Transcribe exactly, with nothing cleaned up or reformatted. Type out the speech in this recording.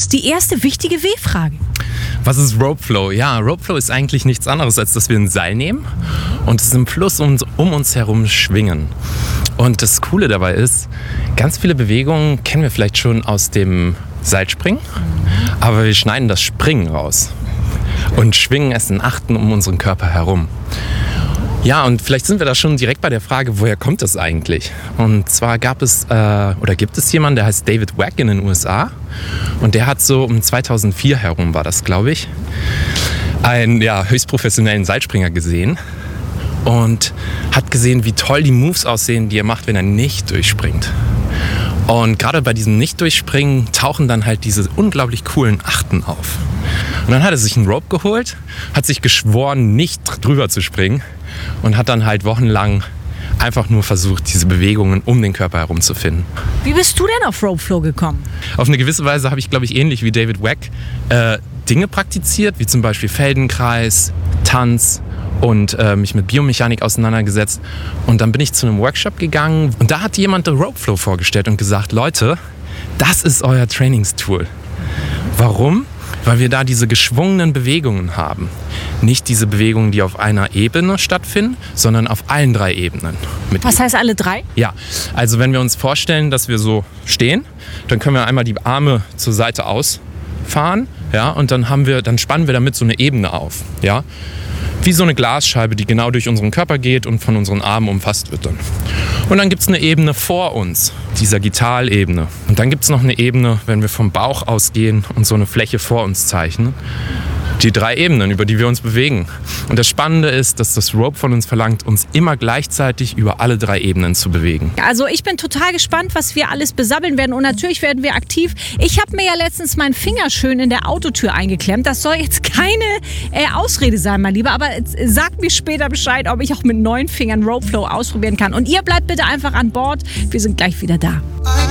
los. Die erste wichtige W-Frage. Was ist Rope Flow? Ja, Rope Flow ist eigentlich nichts anderes, als dass wir ein Seil nehmen und es im Fluss um, um uns herum schwingen. Und das Coole dabei ist, ganz viele Bewegungen kennen wir vielleicht schon aus dem Seilspringen, aber wir schneiden das Springen raus und schwingen es in Achten um unseren Körper herum. Ja, und vielleicht sind wir da schon direkt bei der Frage, woher kommt das eigentlich? Und zwar gab es äh, oder gibt es jemanden, der heißt David Wack in den U S A und der hat so um zweitausendvier herum, war das glaube ich, einen ja, höchst professionellen Seilspringer gesehen und hat gesehen, wie toll die Moves aussehen, die er macht, wenn er nicht durchspringt. Und gerade bei diesem Nicht-Durchspringen tauchen dann halt diese unglaublich coolen Achten auf. Und dann hat er sich einen Rope geholt, hat sich geschworen, nicht drüber zu springen und hat dann halt wochenlang einfach nur versucht, diese Bewegungen um den Körper herum zu finden. Wie bist du denn auf Rope Flow gekommen? Auf eine gewisse Weise habe ich, glaube ich, ähnlich wie David Wack äh, Dinge praktiziert, wie zum Beispiel Feldenkreis, Tanz und äh, mich mit Biomechanik auseinandergesetzt. Und dann bin ich zu einem Workshop gegangen und da hat jemand den Rope Flow vorgestellt und gesagt, Leute, das ist euer Trainingstool. Warum? Weil wir da diese geschwungenen Bewegungen haben. Nicht diese Bewegungen, die auf einer Ebene stattfinden, sondern auf allen drei Ebenen. Mit Was heißt alle drei? Ja, also wenn wir uns vorstellen, dass wir so stehen, dann können wir einmal die Arme zur Seite ausfahren, ja, und dann haben wir, dann spannen wir damit so eine Ebene auf, ja, wie so eine Glasscheibe, die genau durch unseren Körper geht und von unseren Armen umfasst wird dann. Und dann gibt es eine Ebene vor uns, die Sagittalebene. Und dann gibt es noch eine Ebene, wenn wir vom Bauch ausgehen und so eine Fläche vor uns zeichnen. Die drei Ebenen, über die wir uns bewegen. Und das Spannende ist, dass das Rope von uns verlangt, uns immer gleichzeitig über alle drei Ebenen zu bewegen. Also ich bin total gespannt, was wir alles besabbeln werden. Und natürlich werden wir aktiv. Ich habe mir ja letztens meinen Finger schön in der Autotür eingeklemmt. Das soll jetzt keine äh, Ausrede sein, mein Lieber. Aber äh, sag mir später Bescheid, ob ich auch mit neun Fingern Rope Flow ausprobieren kann. Und ihr bleibt bitte einfach an Bord. Wir sind gleich wieder da.